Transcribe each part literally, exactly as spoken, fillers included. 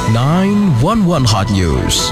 nine one one Hot News.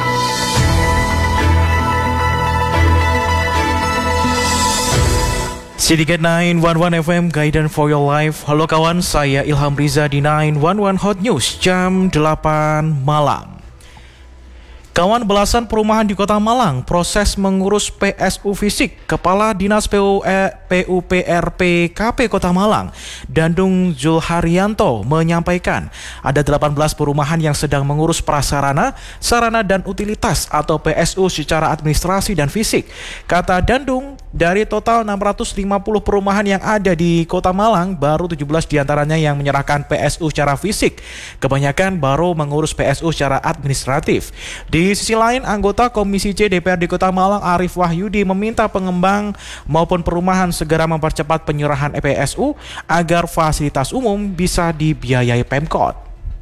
Syndicate nine one one F M, Guidance for Your Life. Halo kawan, saya Ilham Riza di nine one one Hot News jam delapan malam. Kawan, belasan perumahan di Kota Malang proses mengurus P S U fisik. Kepala Dinas P U P R P K P Kota Malang, Dandung Zulharyanto, menyampaikan ada delapan belas perumahan yang sedang mengurus prasarana, sarana dan utilitas atau P S U secara administrasi dan fisik. Kata Dandung, dari total enam ratus lima puluh perumahan yang ada di Kota Malang, baru tujuh belas diantaranya yang menyerahkan P S U secara fisik. Kebanyakan baru mengurus P S U secara administratif. Di sisi lain, anggota Komisi C D P R D Kota Malang Arif Wahyudi meminta pengembang maupun perumahan segera mempercepat penyerahan P S U agar fasilitas umum bisa dibiayai Pemkot.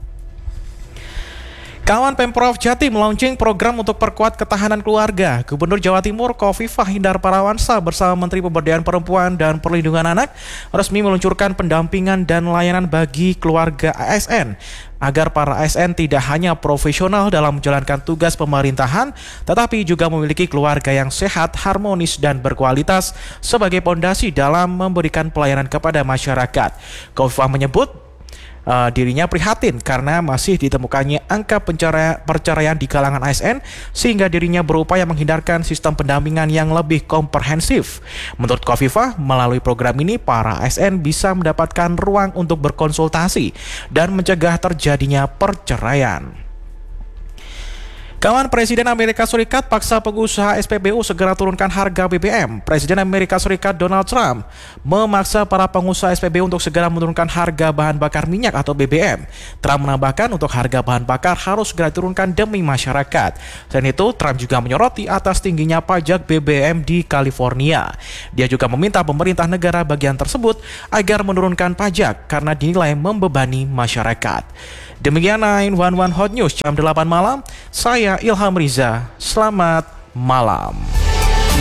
Kawan, Pemprov Jatim melaunching program untuk perkuat ketahanan keluarga. Gubernur Jawa Timur Khofifah Indar Parawansa bersama Menteri Pemberdayaan Perempuan dan Perlindungan Anak resmi meluncurkan pendampingan dan layanan bagi keluarga A S N agar para A S N tidak hanya profesional dalam menjalankan tugas pemerintahan, tetapi juga memiliki keluarga yang sehat, harmonis, dan berkualitas sebagai pondasi dalam memberikan pelayanan kepada masyarakat. Khofifah menyebut Uh, dirinya prihatin karena masih ditemukannya angka penceraian, perceraian di kalangan A S N, sehingga dirinya berupaya menghindarkan sistem pendampingan yang lebih komprehensif. Menurut Khofifah, melalui program ini para A S N bisa mendapatkan ruang untuk berkonsultasi dan mencegah terjadinya perceraian. Kawan, Presiden Amerika Serikat paksa pengusaha S P B U segera turunkan harga B B M. Presiden Amerika Serikat Donald Trump memaksa para pengusaha S P B U untuk segera menurunkan harga bahan bakar minyak atau B B M. Trump menambahkan untuk harga bahan bakar harus segera diturunkan demi masyarakat. Selain itu, Trump juga menyoroti atas tingginya pajak B B M di California. Dia juga meminta pemerintah negara bagian tersebut agar menurunkan pajak karena dinilai membebani masyarakat. Demikian nine one one Hot News jam delapan malam. Saya Ilham Riza. Selamat malam.